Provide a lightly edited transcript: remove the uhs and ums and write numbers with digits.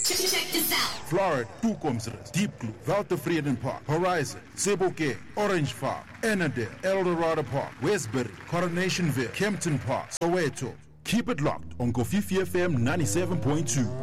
Check this out. Florida, Tukomsres, Deep Blue, Valtevreden Park, Horizon, Seboke, Orange Farm, Ennerdale, Eldorado Park, Westbury, Coronationville, Kempton Park, Soweto. Keep it locked on Kofifi FM 97.2.